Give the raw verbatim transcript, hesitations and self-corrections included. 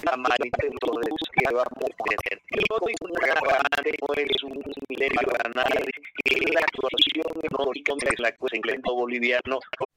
la magnitud de los que vamos a tener. Y hoy un agravante es un milenio banal que la actuación económica de la cuenco boliviano